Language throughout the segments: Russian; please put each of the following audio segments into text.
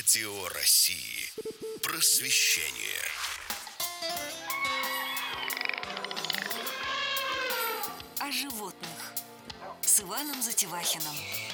Радио России. Просвещение. О животных с Иваном Затевахиным.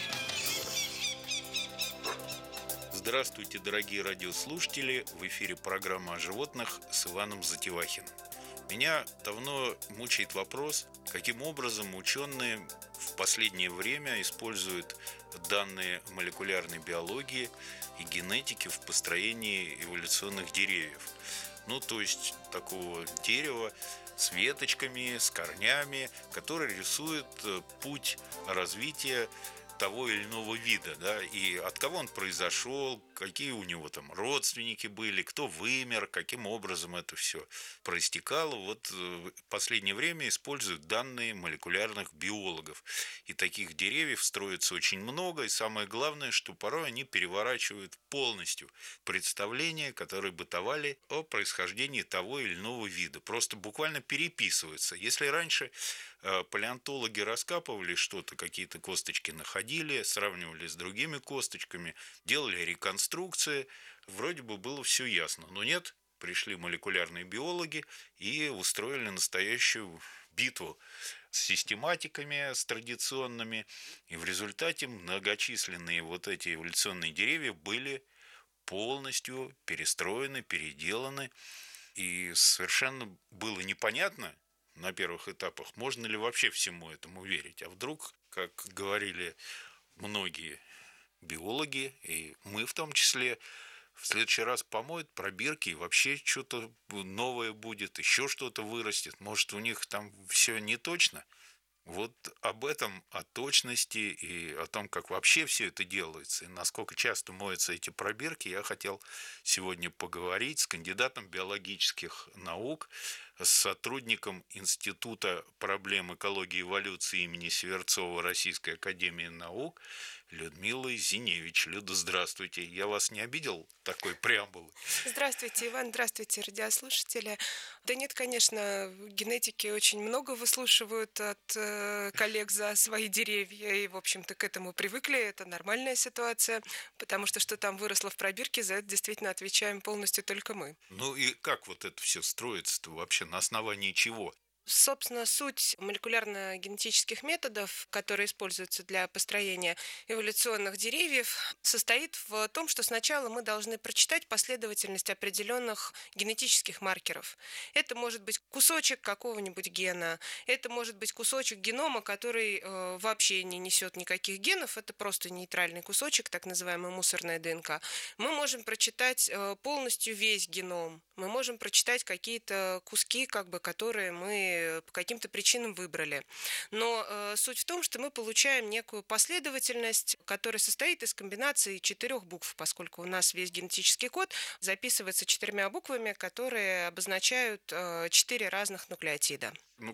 Здравствуйте, дорогие радиослушатели! В эфире программа о животных с Иваном Затевахиным. Меня давно мучает вопрос, каким образом ученые в последнее время используют данные молекулярной биологии и генетики в построении эволюционных деревьев. То есть такого дерева с веточками, с корнями, который рисует путь развития того или иного вида, да, и от кого он произошел, какие у него там родственники были, кто вымер, каким образом это все проистекало. В последнее время используют данные молекулярных биологов. И таких деревьев строится очень много, и самое главное, что порой они переворачивают полностью представления, которые бытовали о происхождении того или иного вида. Просто буквально переписываются. Если раньше палеонтологи раскапывали что-то, какие-то косточки находили, сравнивали с другими косточками, делали реконструкции, вроде бы было все ясно. Но нет, пришли молекулярные биологи и устроили настоящую битву с систематиками, с традиционными, и в результате многочисленные эти эволюционные деревья были полностью перестроены, переделаны, и совершенно было непонятно на первых этапах, можно ли вообще всему этому верить. А вдруг, как говорили многие биологи, и мы в том числе, в следующий раз помоют пробирки, и вообще что-то новое будет, еще что-то вырастет. Может, у них там все не точно? Об этом, о точности и о том, как вообще все это делается, и насколько часто моются эти пробирки, я хотел сегодня поговорить с кандидатом биологических наук, с сотрудником Института проблем экологии и эволюции имени Северцова Российской академии наук Людмилой Зиневич. Люда, здравствуйте. Я вас не обидел такой преамбулой? Здравствуйте, Иван, здравствуйте, радиослушатели. Да нет, конечно, генетики очень много выслушивают от коллег за свои деревья, и, в общем-то, к этому привыкли, это нормальная ситуация, потому что там выросло в пробирке, за это действительно отвечаем полностью только мы. И как это все строится-то вообще, на основании чего? Собственно, суть молекулярно-генетических методов, которые используются для построения эволюционных деревьев, состоит в том, что сначала мы должны прочитать последовательность определенных генетических маркеров. Это может быть кусочек какого-нибудь гена, это может быть кусочек генома, который вообще не несет никаких генов, это просто нейтральный кусочек, так называемая мусорная ДНК. Мы можем прочитать полностью весь геном, мы можем прочитать какие-то куски, которые мы по каким-то причинам выбрали. Но суть в том, что мы получаем некую последовательность, которая состоит из комбинации 4 букв, поскольку у нас весь генетический код записывается 4 буквами, которые обозначают 4 разных нуклеотида.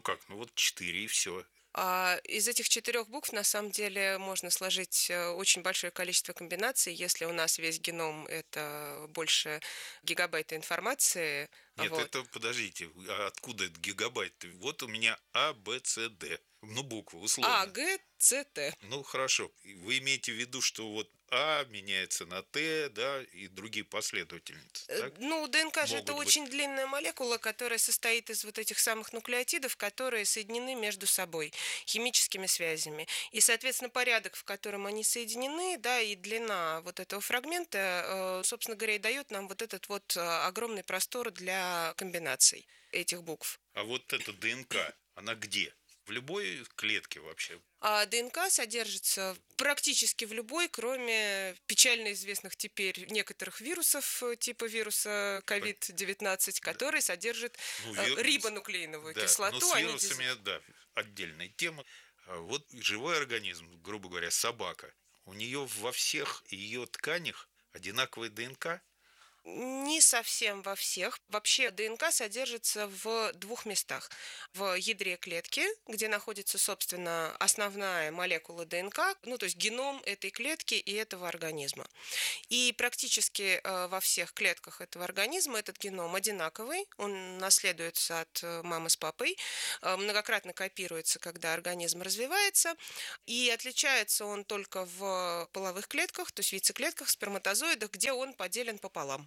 4 и все. Из этих 4 букв, на самом деле, можно сложить очень большое количество комбинаций. Если у нас весь геном – это больше гигабайта информации. Нет, подождите, а откуда это гигабайт? У меня А, Б, С, Д. Буквы, условно. А, Г, С, Т. Хорошо. Вы имеете в виду, что А меняется на Т, да, и другие последовательницы, так? ДНК же это Могут быть. очень длинная молекула, которая состоит из этих самых нуклеотидов, которые соединены между собой химическими связями. И, соответственно, порядок, в котором они соединены, да, и длина этого фрагмента, собственно говоря, и дает нам этот огромный простор для комбинаций этих букв. А эта ДНК, она где? В любой клетке вообще? А ДНК содержится практически в любой, кроме печально известных теперь некоторых вирусов, типа вируса COVID-19, который содержит рибонуклеиновую кислоту. С вирусами, отдельная тема. Живой организм, грубо говоря, собака, у нее во всех ее тканях одинаковая ДНК? Не совсем во всех. Вообще ДНК содержится в двух местах. В ядре клетки, где находится, собственно, основная молекула ДНК, ну, то есть геном этой клетки и этого организма. И практически во всех клетках этого организма этот геном одинаковый, он наследуется от мамы с папой, многократно копируется, когда организм развивается, и отличается он только в половых клетках, то есть в яйцеклетках, сперматозоидах, где он поделен пополам.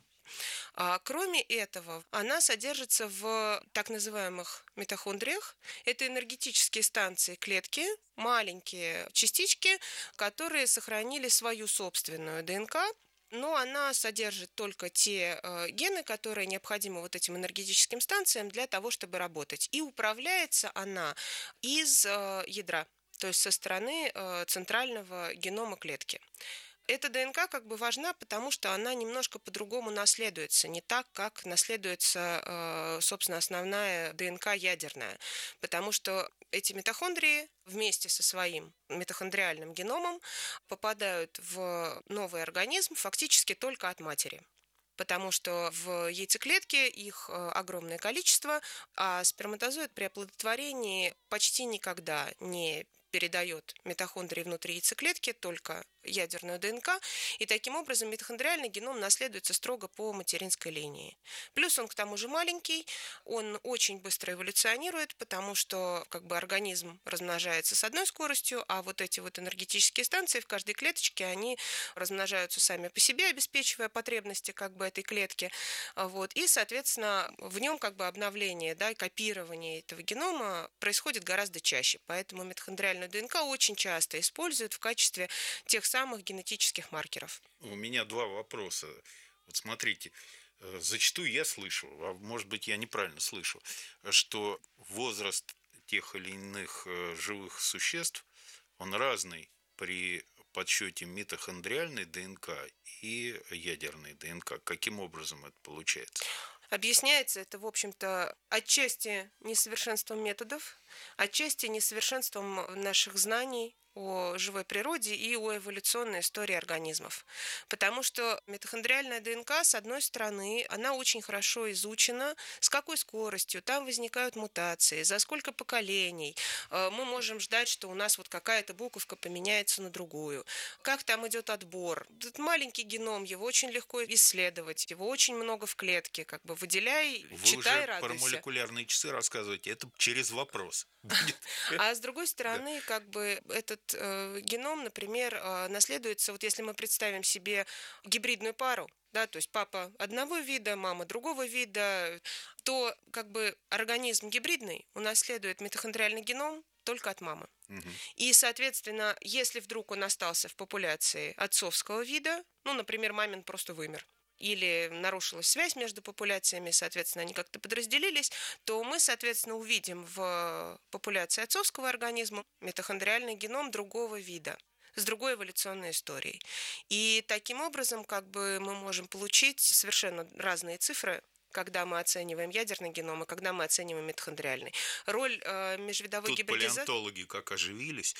Кроме этого, она содержится в так называемых митохондриях. Это энергетические станции клетки, маленькие частички, которые сохранили свою собственную ДНК, но она содержит только те гены, которые необходимы вот этим энергетическим станциям для того, чтобы работать. И управляется она из ядра, то есть со стороны центрального генома клетки. Эта ДНК как бы важна, потому что она немножко по-другому наследуется, не так, как наследуется, собственно, основная ДНК ядерная, потому что эти митохондрии вместе со своим митохондриальным геномом попадают в новый организм фактически только от матери. Потому что в яйцеклетке их огромное количество, а сперматозоид при оплодотворении почти никогда не передает митохондрии внутри яйцеклетки, только ядерную ДНК, и таким образом митохондриальный геном наследуется строго по материнской линии. Плюс он к тому же маленький, он очень быстро эволюционирует, потому что как бы организм размножается с одной скоростью, а вот эти вот энергетические станции в каждой клеточке, они размножаются сами по себе, обеспечивая потребности как бы этой клетки. Вот. И, соответственно, в нем как бы обновление, да, копирование этого генома происходит гораздо чаще. Поэтому митохондриальную ДНК очень часто используют в качестве тех самых генетических маркеров. У меня два вопроса. Вот смотрите, зачастую я слышу, а может быть я неправильно слышу, что возраст тех или иных живых существ, он разный при подсчете митохондриальной ДНК и ядерной ДНК. Каким образом это получается? Объясняется это, в общем-то, отчасти несовершенством методов, отчасти несовершенством наших знаний о живой природе и о эволюционной истории организмов. Потому что митохондриальная ДНК, с одной стороны, она очень хорошо изучена, с какой скоростью там возникают мутации, за сколько поколений. Мы можем ждать, что у нас вот какая-то буковка поменяется на другую. Как там идет отбор. Этот маленький геном, его очень легко исследовать, его очень много в клетке. Как бы выделяй, Вы читай, уже радуйся. про молекулярные часы рассказываете, это через вопрос будет. А с другой стороны, как бы этот геном, например, наследуется, вот если мы представим себе гибридную пару, да, то есть папа одного вида, мама другого вида, то как бы организм гибридный унаследует митохондриальный геном только от мамы. И, соответственно, если вдруг он остался в популяции отцовского вида, ну, например, мамин просто вымер, или нарушилась связь между популяциями, соответственно, они как-то подразделились, то мы, соответственно, увидим в популяции отцовского организма митохондриальный геном другого вида, с другой эволюционной историей. И таким образом, как бы мы можем получить совершенно разные цифры, когда мы оцениваем ядерный геном и когда мы оцениваем митохондриальный. Роль межвидовой Тут гибридизации... палеонтологи как оживились,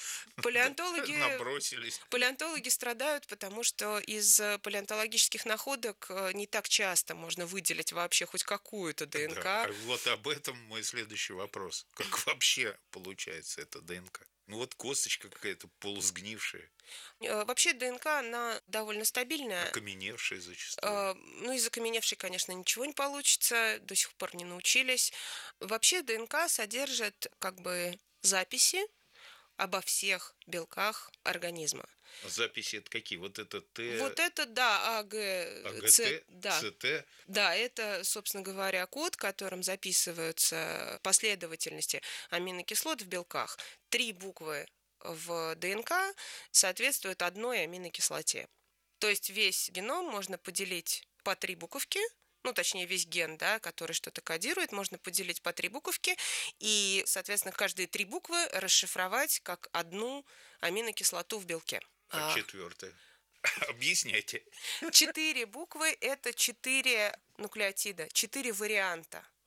Палеонтологи набросились. страдают, потому что из палеонтологических находок не так часто можно выделить вообще хоть какую-то ДНК. Да, вот об этом мой следующий вопрос. Как вообще получается эта ДНК? Ну вот косточка какая-то полусгнившая, Вообще ДНК, она довольно стабильная. окаменевшая зачастую. Ну, из окаменевшей, конечно, ничего не получится, до сих пор не научились. Вообще ДНК содержит как бы записи обо всех белках организма. Записи это какие? Вот это Т, Вот это, да, АГТ, да. ЦТ. Да, это, собственно говоря, код, которым записываются последовательности аминокислот в белках. 3 буквы в ДНК соответствуют одной аминокислоте. То есть весь геном можно поделить по 3 буковки, ну, точнее, весь ген, да, который что-то кодирует, можно поделить по 3 буковки и, соответственно, каждые 3 буквы расшифровать как одну аминокислоту в белке. А четвертая? Объясняйте. 4 буквы – это 4 нуклеотида, 4 варианта.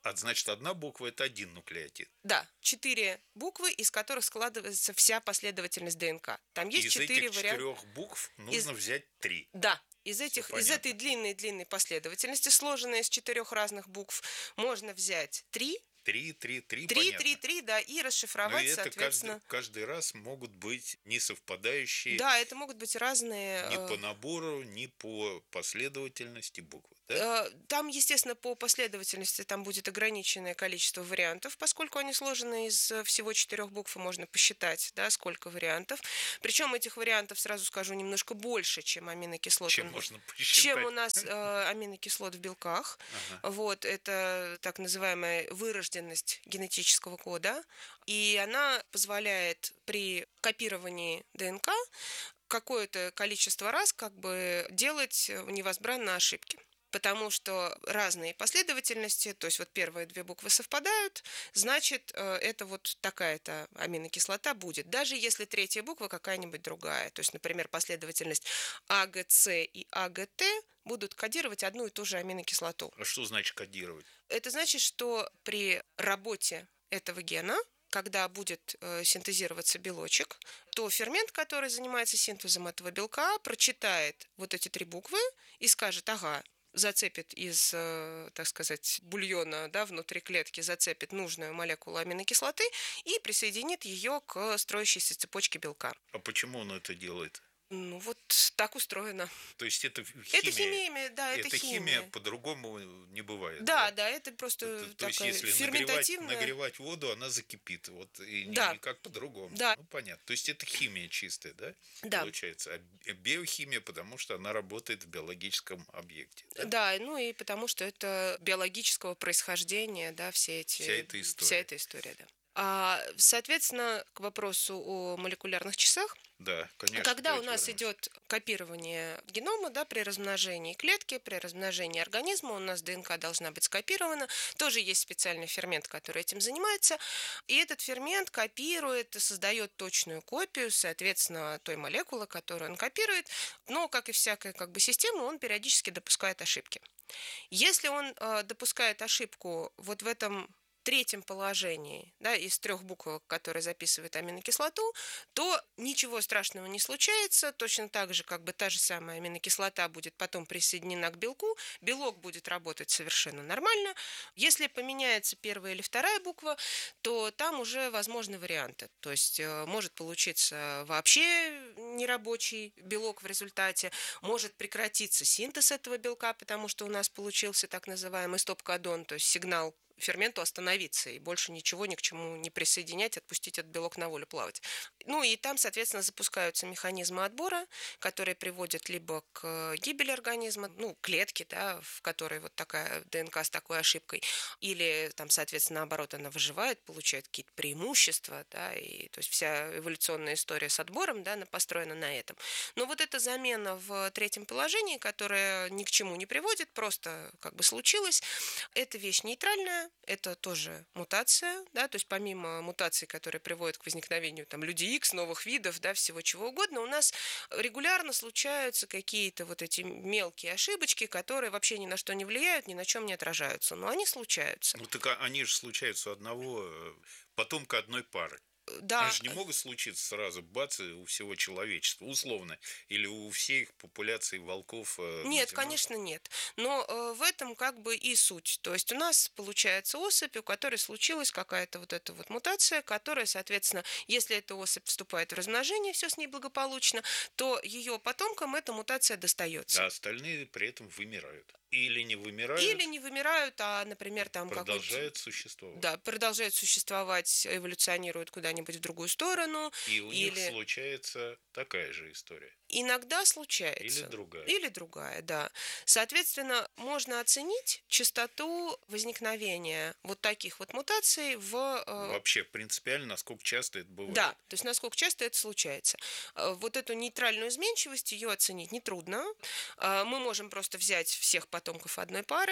Значит, одна буква – это один нуклеотид. Да, 4 буквы, из которых складывается вся последовательность ДНК. Там есть Из 4 этих варианта. 4 букв нужно взять 3. Да, из этой понятно. длинной последовательности, сложенной из 4 разных букв, можно взять 3, 3, понятно. 3, да, и Но расшифровать, это соответственно. каждый раз могут быть несовпадающие Да, это могут быть разные. ни по набору, ни по последовательности букв. Да? Там, естественно, по последовательности там будет ограниченное количество вариантов, поскольку они сложены из всего 4 букв, и можно посчитать, да, сколько вариантов. Причем этих вариантов, сразу скажу, немножко больше, чем аминокислот. Чем можно посчитать. Чем у нас аминокислот в белках. Ага. Вот, это так называемая вырожденность генетического кода. И она позволяет при копировании ДНК какое-то количество раз как бы делать невозбранно ошибки. Потому что разные последовательности, то есть вот первые 2 буквы совпадают, значит, это вот такая-то аминокислота будет. Даже если 3-я буква какая-нибудь другая. То есть, например, последовательность АГЦ и АГТ будут кодировать одну и ту же аминокислоту. А что значит кодировать? Это значит, что при работе этого гена, когда будет синтезироваться белочек, то фермент, который занимается синтезом этого белка, прочитает вот эти 3 буквы и скажет: ага, зацепит из, так сказать, бульона, да, внутри клетки, зацепит нужную молекулу аминокислоты и присоединит ее к строящейся цепочке белка. А почему он это делает? Ну, вот так устроено. То есть это химия? Это химия, да, это химия, по-другому не бывает. Да, это просто То есть такая если ферментативная. нагревать воду, она закипит. Вот, и Да. никак по-другому. Да. Ну, понятно. То есть это химия чистая, да? Да. Получается. А биохимия, потому что она работает в биологическом объекте. Да? Да, ну и потому что это биологического происхождения, да, вся эта история, да. Соответственно, к вопросу о молекулярных часах. Да, конечно. Когда у давайте нас вернемся. идет копирование генома, да, при размножении клетки, при размножении организма, у нас ДНК должна быть скопирована. Тоже есть специальный фермент, который этим занимается. И этот фермент копирует, создает точную копию, соответственно, той молекулы, которую он копирует. Но, как и всякая как бы система, он периодически допускает ошибки. Если он допускает ошибку вот в этом 3-м положении, да, из 3 букв, которые записывает аминокислоту, то ничего страшного не случается. Точно так же, как бы та же самая аминокислота будет потом присоединена к белку, белок будет работать совершенно нормально. Если поменяется 1-я или 2-я буква, то там уже возможны варианты. То есть может получиться вообще нерабочий белок в результате, может прекратиться синтез этого белка, потому что у нас получился так называемый стоп-кодон, то есть сигнал ферменту остановиться и больше ничего ни к чему не присоединять, отпустить этот белок на волю плавать. Ну и там, соответственно, запускаются механизмы отбора, которые приводят либо к гибели организма, ну, клетки, да, в которой вот такая ДНК с такой ошибкой, или там, соответственно, наоборот, она выживает, получает какие-то преимущества, да, и то есть вся эволюционная история с отбором, да, она построена на этом. Но вот эта замена в 3-м положении, которая ни к чему не приводит, просто как бы случилась, это вещь нейтральная, это тоже мутация, да, то есть помимо мутаций, которые приводят к возникновению там людей X, новых видов, да, всего чего угодно, у нас регулярно случаются какие-то вот эти мелкие ошибочки, которые вообще ни на что не влияют, ни на чем не отражаются, но они случаются. Ну так они же случаются у одного потомка одной пары. Да. Они же не могут случиться сразу, бац, у всего человечества, условно, или у всех популяций волков. Нет, конечно, нет. Но в этом как бы и суть. То есть у нас получается особь, у которой случилась какая-то вот эта вот мутация, которая, соответственно, если эта особь вступает в размножение, все с ней благополучно, то ее потомкам эта мутация достается. А остальные при этом вымирают. Или не вымирают. Или не вымирают, а, например, там продолжают существовать. Да, продолжают существовать, эволюционируют куда-нибудь в другую сторону. И у них случается такая же история. Иногда случается. Или другая. Или другая, да. Соответственно, можно оценить частоту возникновения вот таких вот мутаций вообще принципиально, насколько часто это бывает. Да, то есть насколько часто это случается. Вот эту нейтральную изменчивость, ее оценить нетрудно. Мы можем просто взять всех потомков одной пары,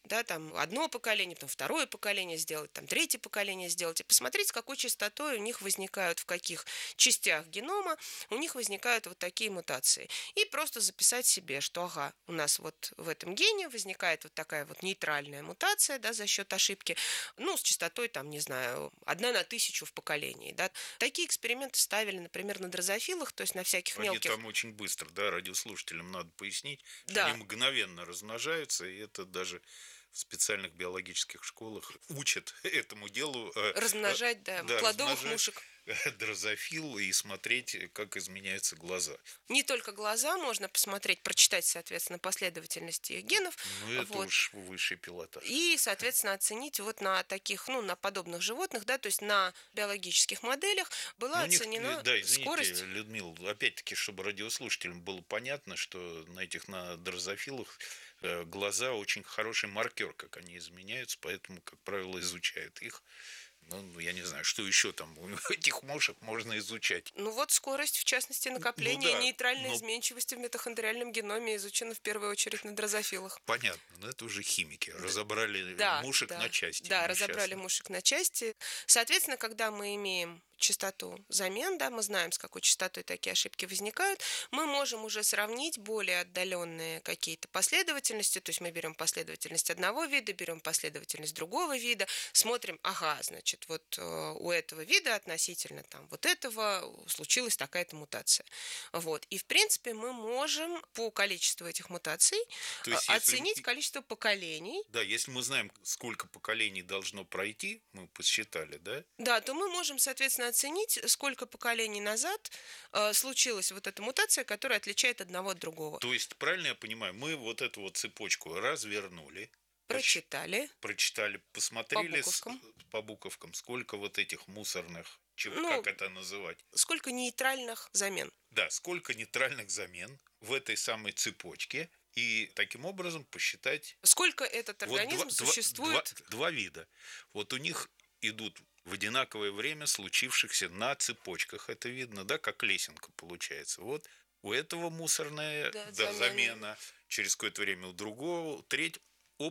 да, там одно поколение, потом второе поколение сделать, там третье поколение сделать, и посмотреть, с какой частотой у них возникают, в каких частях генома у них возникают вот такие мутации. И просто записать себе, что ага, у нас вот в этом гене возникает вот такая вот нейтральная мутация, да, за счет ошибки, ну, с частотой, там, не знаю, 1/1000 в поколении, да. Такие эксперименты ставили, например, на дрозофилах, то есть на всяких Они мелких... там очень быстро, да, радиослушателям надо пояснить. Да. Они мгновенно размножаются, и это даже в специальных биологических школах учат этому делу. Размножать, да, Да, плодовых размножать мушек. дрозофил и смотреть, как изменяются глаза. Не только глаза можно посмотреть, прочитать, соответственно, последовательность их генов. Ну, это вот. уж высший пилотаж. И, соответственно, оценить вот на таких, ну, на подобных животных, да, то есть на биологических моделях была Ну, у них, оценена да, извините, скорость. Людмила, опять-таки, чтобы радиослушателям было понятно, что на дрозофилах глаза очень хороший маркер, как они изменяются, поэтому, как правило, изучают их. Ну, я не знаю, что еще там у этих мушек можно изучать. Ну вот скорость, в частности, накопления да, нейтральной но- изменчивости в митохондриальном геноме изучена в первую очередь на дрозофилах. Понятно, но это уже химики. Разобрали Да, мушек да, на части. Да, разобрали несчастных. мушек на части. Соответственно, когда мы имеем частоту замен, да, мы знаем, с какой частотой такие ошибки возникают, мы можем уже сравнить более отдаленные какие-то последовательности, то есть мы берем последовательность одного вида, берем последовательность другого вида, смотрим, ага, значит, вот у этого вида относительно там вот этого случилась такая-то мутация. Вот. И, в принципе, мы можем по количеству этих мутаций То есть, оценить количество поколений. Да, если мы знаем, сколько поколений должно пройти, мы посчитали, да? Да, то мы можем, соответственно, оценить, сколько поколений назад случилась вот эта мутация, которая отличает одного от другого. То есть, правильно я понимаю, мы вот эту вот цепочку развернули, Прочитали. прочитали, посмотрели буковкам. по буковкам, сколько вот этих мусорных, Ну, как это называть? Сколько нейтральных замен. Да, сколько нейтральных замен в этой самой цепочке, и таким образом посчитать Сколько этот вот организм существует. два вида. Вот у них идут в одинаковое время случившихся на цепочках. Это видно, да, как лесенка получается. Вот у этого мусорная замена, через какое-то время у другого, треть,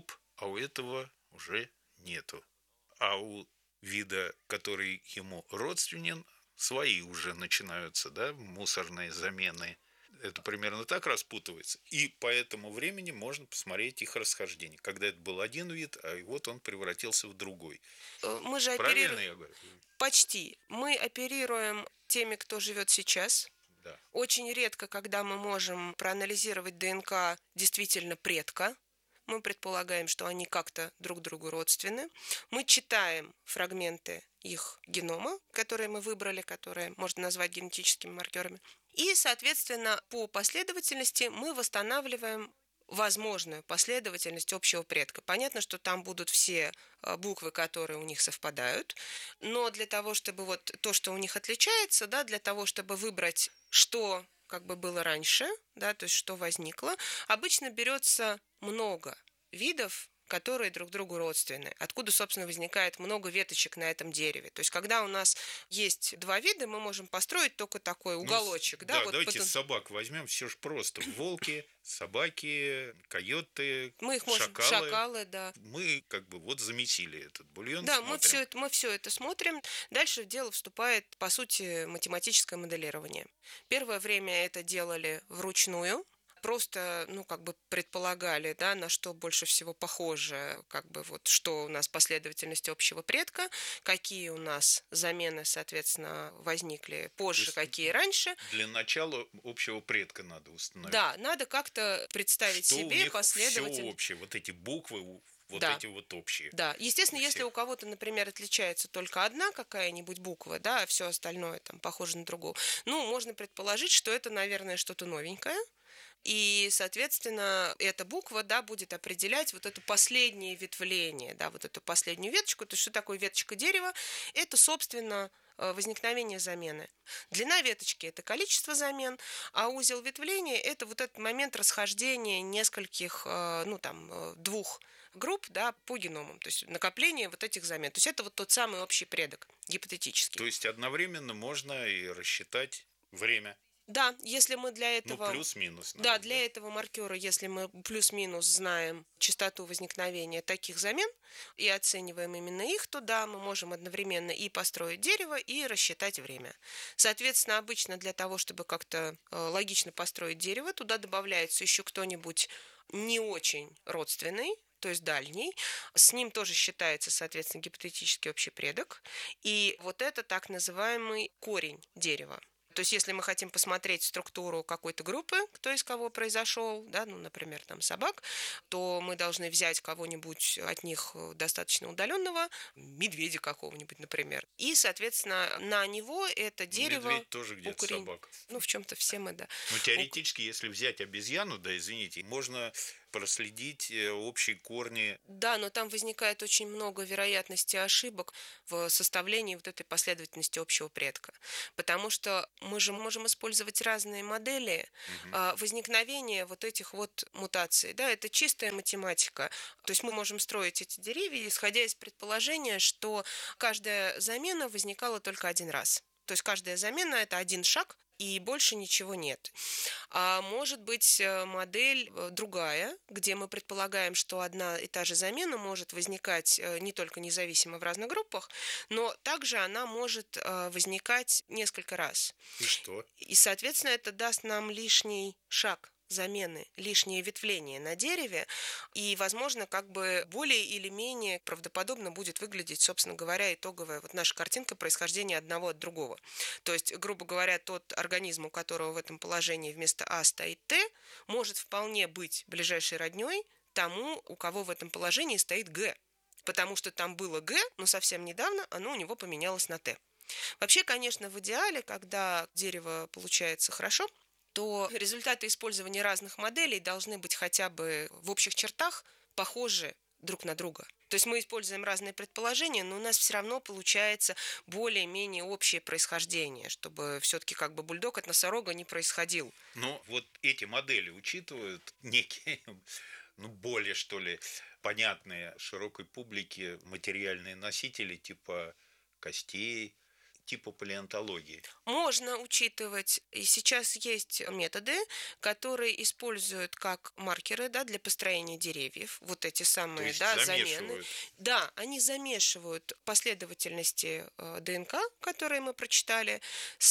а у этого уже нету. А у вида, который ему родственен, свои уже начинаются, да, мусорные замены. Это примерно так распутывается. И по этому времени можно посмотреть их расхождение. Когда это был один вид, а вот он превратился в другой. Мы же Правильно я говорю? Почти. Мы оперируем теми, кто живет сейчас. Да. Очень редко, когда мы можем проанализировать ДНК действительно предка. Мы предполагаем, что они как-то друг другу родственны. Мы читаем фрагменты их генома, которые мы выбрали, которые можно назвать генетическими маркерами. И, соответственно, по последовательности мы восстанавливаем возможную последовательность общего предка. Понятно, что там будут все буквы, которые у них совпадают, но для того, чтобы вот то, что у них отличается, да, для того, чтобы выбрать, что как бы было раньше, да, то есть что возникло, обычно берется много видов, которые друг другу родственны. Откуда, собственно, возникает много веточек на этом дереве. То есть, когда у нас есть два вида, мы можем построить только такой уголочек. Да, вот давайте собак возьмем, все же просто. Волки, собаки, койоты, мы их можем, шакалы, да. Мы как бы вот замесили этот бульон. Да, мы все это смотрим. Дальше в дело вступает, по сути, математическое моделирование. Первое время это делали вручную. Просто, предполагали, да, на что больше всего похоже, что у нас последовательность общего предка, какие у нас замены, соответственно, возникли позже, какие раньше. Для начала общего предка надо установить. Да, надо как-то представить что себе у них последовательность. Все общее, вот эти буквы, эти вот общие. Да, естественно, если у кого-то, например, отличается только одна какая-нибудь буква, да, а все остальное там похоже на другую, можно предположить, что это, наверное, что-то новенькое. И, соответственно, эта буква, да, будет определять вот это последнее ветвление, да, вот эту последнюю веточку. То есть, что такое веточка дерева? Это, собственно, возникновение замены. Длина веточки – это количество замен, а узел ветвления – это вот этот момент расхождения нескольких, двух групп, да, по геномам, то есть накопление вот этих замен. То есть это вот тот самый общий предок, гипотетический. То есть одновременно можно и рассчитать время. Да, если мы для этого... Плюс-минус, Да, наверное, для этого маркера, если мы плюс-минус знаем частоту возникновения таких замен и оцениваем именно их, то да, мы можем одновременно и построить дерево, и рассчитать время. Соответственно, обычно для того, чтобы как-то логично построить дерево, туда добавляется еще кто-нибудь не очень родственный, то есть дальний. С ним тоже считается, соответственно, гипотетический общий предок. И вот это так называемый корень дерева. То есть, если мы хотим посмотреть структуру какой-то группы, кто из кого произошел, да, ну, например, там собак, то мы должны взять кого-нибудь от них достаточно удаленного, медведя какого-нибудь, например. И, соответственно, на него это дерево... Медведь тоже где-то собака. Ну, в чем-то все мы, да. Но теоретически, если взять обезьяну, да, извините, можно проследить общие корни. Да, но там возникает очень много вероятности ошибок в составлении вот этой последовательности общего предка. Потому что мы же можем использовать разные модели возникновения вот этих вот мутаций. Да, это чистая математика. То есть мы можем строить эти деревья, исходя из предположения, что каждая замена возникала только один раз. То есть каждая замена – это один шаг, и больше ничего нет. А может быть модель другая, где мы предполагаем, что одна и та же замена может возникать не только независимо в разных группах, но также она может возникать несколько раз. И что? И, соответственно, это даст нам лишний шаг замены, лишнее ветвление на дереве, и, возможно, как бы более или менее правдоподобно будет выглядеть, собственно говоря, итоговая вот наша картинка происхождения одного от другого. То есть, грубо говоря, тот организм, у которого в этом положении вместо А стоит Т, может вполне быть ближайшей роднёй тому, у кого в этом положении стоит Г. Потому что там было Г, но совсем недавно оно у него поменялось на Т. Вообще, конечно, в идеале, когда дерево получается хорошо, то результаты использования разных моделей должны быть хотя бы в общих чертах похожи друг на друга. То есть мы используем разные предположения, но у нас все равно получается более-менее общее происхождение, чтобы все-таки как бы бульдог от носорога не происходил. Ну, вот эти модели учитывают некие, более, что ли, понятные широкой публике материальные носители типа костей, типа палеонтологии. Можно учитывать, и сейчас есть методы, которые используют как маркеры, да, для построения деревьев, вот эти самые, То есть да, замены. замешивают. Да, они замешивают последовательности ДНК, которые мы прочитали,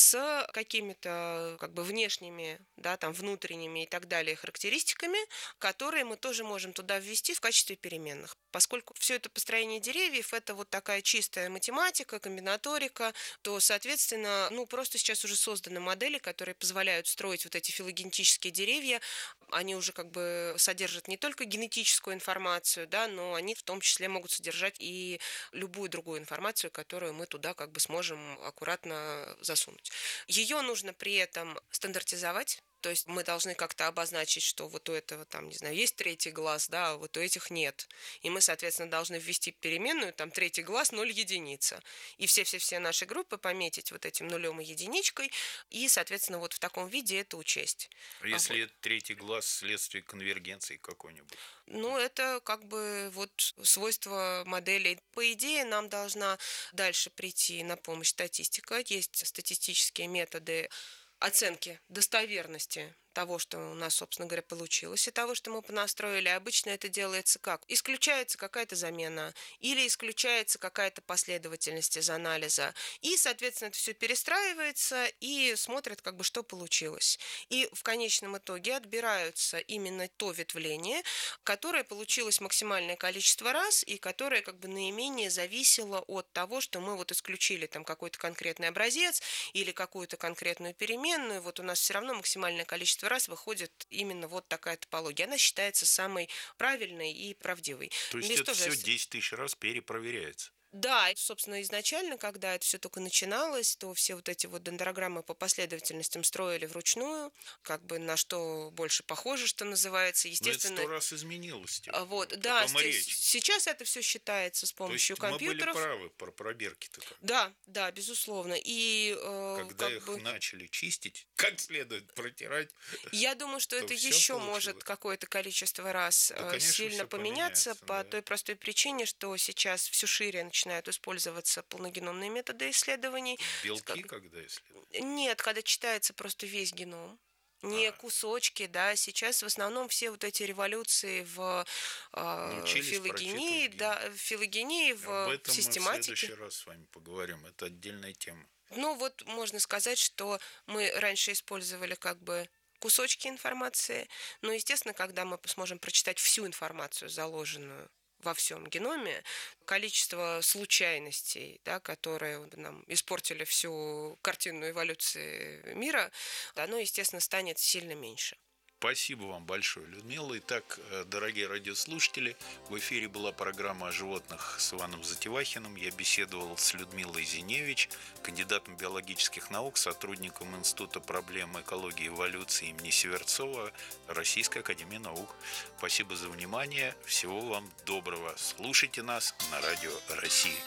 с какими-то как бы внешними, да, там внутренними и так далее характеристиками, которые мы тоже можем туда ввести в качестве переменных. Поскольку все это построение деревьев – это вот такая чистая математика, комбинаторика, то, соответственно, просто сейчас уже созданы модели, которые позволяют строить вот эти филогенетические деревья. Они уже как бы содержат не только генетическую информацию, да, но они в том числе могут содержать и любую другую информацию, которую мы туда как бы сможем аккуратно засунуть. Ее нужно при этом стандартизовать. То есть мы должны как-то обозначить, что вот у этого, там, не знаю, есть третий глаз, да, а вот у этих нет. И мы, соответственно, должны ввести переменную, там, третий глаз, 0 единица. И все наши группы пометить вот этим нулем и единичкой, и, соответственно, вот в таком виде это учесть. Если это третий глаз следствие конвергенции какой-нибудь? Это как бы вот свойство моделей. По идее, нам должна дальше прийти на помощь статистика. Есть статистические методы оценки достоверности того, что у нас, собственно говоря, получилось, и того, что мы понастроили. Обычно это делается как? Исключается какая-то замена или исключается какая-то последовательность из анализа. И, соответственно, это все перестраивается и смотрят, как бы, что получилось. И в конечном итоге отбираются именно то ветвление, которое получилось максимальное количество раз и которое как бы наименее зависело от того, что мы вот исключили там какой-то конкретный образец или какую-то конкретную переменную. Вот у нас все равно максимальное количество раз выходит именно вот такая топология. Она считается самой правильной и правдивой. То есть это все 10 тысяч раз перепроверяется? Да, собственно, изначально, когда это все только начиналось, то все вот эти вот дендрограммы по последовательностям строили вручную, как бы на что больше похоже, что называется. Естественно, но это 100 раз изменилось. Вот, да, сейчас это все считается с помощью компьютеров. Мы были правы про пробирки-то. Да, безусловно. И когда их начали чистить, как следует протирать. Я думаю, что это еще может какое-то количество раз сильно поменяться по той простой причине, что сейчас все шире начинают начинают использоваться полногеномные методы исследований. Белки, когда исследуют? Нет, когда читается просто весь геном. Не кусочки, да, сейчас в основном все вот эти революции в филогении, Об в этом мы в систематике. следующий раз с вами поговорим. Это отдельная тема. Ну вот можно сказать, что мы раньше использовали как бы кусочки информации, но, естественно, когда мы сможем прочитать всю информацию, заложенную во всем геноме, количество случайностей, да, которые нам испортили всю картину эволюции мира, оно, естественно, станет сильно меньше. Спасибо вам большое, Людмила. Итак, дорогие радиослушатели, в эфире была программа о животных с Иваном Затевахиным. Я беседовал с Людмилой Зиневич, кандидатом биологических наук, сотрудником Института проблем экологии и эволюции имени Северцова Российской академии наук. Спасибо за внимание. Всего вам доброго. Слушайте нас на Радио России.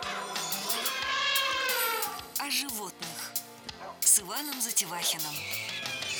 О животных с Иваном Затевахиным.